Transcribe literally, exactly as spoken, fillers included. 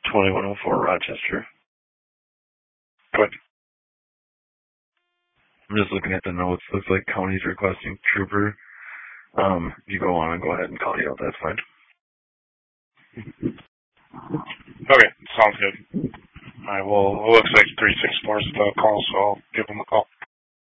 twenty-one oh four Rochester. Good. I'm just looking at the notes. Looks like county's requesting trooper. Um, if you go on and go ahead and call you out, that's fine. Okay, sounds good. All right, well, it looks like three six four is the call, so I'll give them a call.